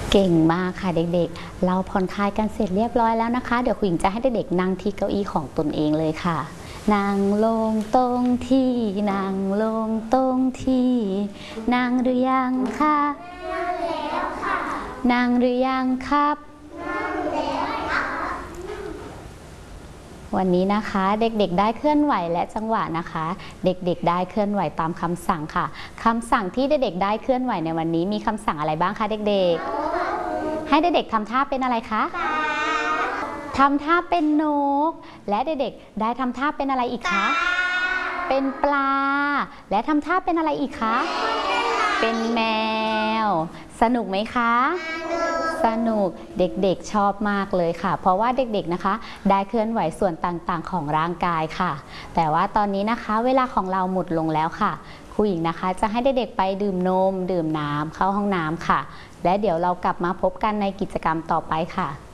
เก่งมากค่ะเด็กๆเราผ่อนคลายกันเสร็จเรียบร้อยแล้วนะคะเดี๋ยวคุณหญิงจะให้เด็กๆนั่งที่เก้าอี้ของตนเองเลยค่ะนั่งลงตรงที่นั่งลงตรงที่นั่งหรือยังคะนั่งแล้วค่ะนั่งหรือยังครับนั่งแล้วค่ะวันนี้นะคะเด็กๆได้เคลื่อนไหวและจังหวะนะคะเด็กๆได้เคลื่อนไหวตามคำสั่งค่ะคำสั่งที่เด็กๆได้เคลื่อนไหวในวันนี้มีคำสั่งอะไรบ้างคะเด็กๆให้เด็กๆทำท่าเป็นอะไรคะทำท่าเป็นนกและเด็กๆได้ทำท่าเป็นอะไรอีกคะเป็นปลาและทำท่าเป็นอะไรอีกคะเป็นแมวสนุกไหมคะสนุกเด็กๆชอบมากเลยค่ะเพราะว่าเด็กๆนะคะได้เคลื่อนไหวส่วนต่างๆของร่างกายค่ะแต่ว่าตอนนี้นะคะเวลาของเราหมดลงแล้วค่ะครูหญิงนะคะจะให้เด็กๆไปดื่มนมดื่มน้ำเข้าห้องน้ำค่ะและเดี๋ยวเรากลับมาพบกันในกิจกรรมต่อไปค่ะ